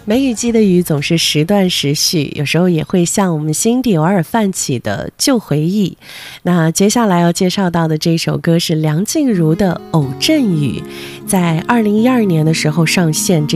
梅雨季的雨总是时断时续，有时候也会向我们心底偶尔泛起的旧回忆。那接下来要介绍到的这首歌是梁静茹的《偶阵雨》，在2012年的时候上线。